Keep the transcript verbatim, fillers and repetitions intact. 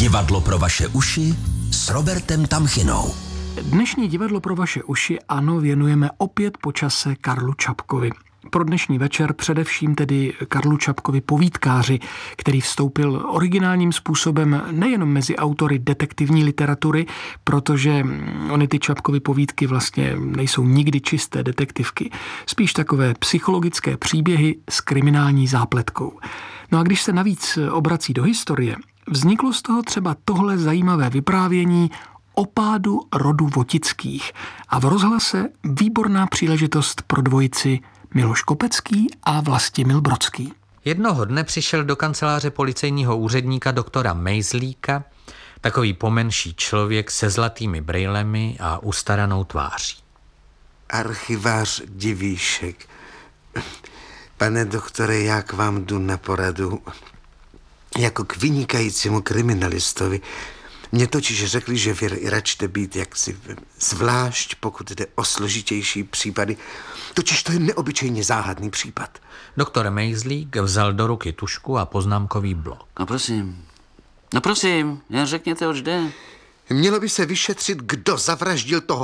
Divadlo pro vaše uši s Robertem Tamchinou. Dnešní divadlo pro vaše uši, ano, věnujeme opět po čase Karlu Čapkovi. Pro dnešní večer především tedy Karlu Čapkovi povídkáři, který vstoupil originálním způsobem nejenom mezi autory detektivní literatury, protože ony ty Čapkovy povídky vlastně nejsou nikdy čisté detektivky, spíš takové psychologické příběhy s kriminální zápletkou. No a když se navíc obrací do historie, vzniklo z toho třeba tohle zajímavé vyprávění o pádu rodu Votických a v rozhlase výborná příležitost pro dvojici Miloš Kopecký a Vlastimil Brodský. Jednoho dne přišel do kanceláře policejního úředníka doktora Mejzlíka takový pomenší člověk se zlatými brýlemi a ustaranou tváří. Archivář Divíšek. Pane doktore, já k vám jdu na poradu jako k vynikajícímu kriminalistovi. Mně totiž řekli, že vy račte být jaksi zvlášť, pokud jde o složitější případy. Totiž to je neobyčejně záhadný případ. Doktor Mejzlík vzal do ruky tušku a poznámkový blok. No prosím, no prosím, jen řekněte, oč jde. Mělo by se vyšetřit, kdo zavraždil toho